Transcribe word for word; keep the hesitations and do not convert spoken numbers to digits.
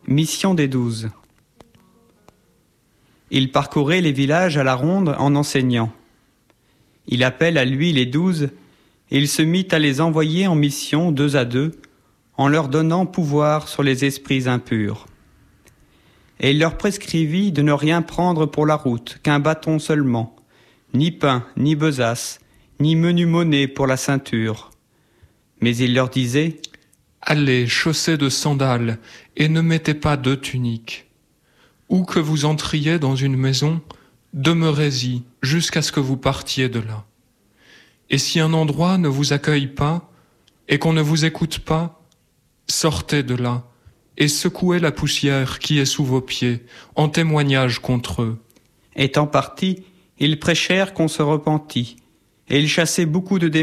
Mission des douze. Il parcourait les villages à la ronde en enseignant. Il appelle à lui les douze et il se mit à les envoyer en mission deux à deux en leur donnant pouvoir sur les esprits impurs. Et il leur prescrivit de ne rien prendre pour la route qu'un bâton seulement, ni pain, ni besace, ni menu monnaie pour la ceinture. Mais il leur disait : Allez, chaussez de sandales, et ne mettez pas deux tuniques. Où que vous entriez dans une maison, demeurez-y jusqu'à ce que vous partiez de là. Et si un endroit ne vous accueille pas, et qu'on ne vous écoute pas, sortez de là, et secouez la poussière qui est sous vos pieds, en témoignage contre eux. Étant partis, ils prêchèrent qu'on se repentit, et ils chassaient beaucoup de démons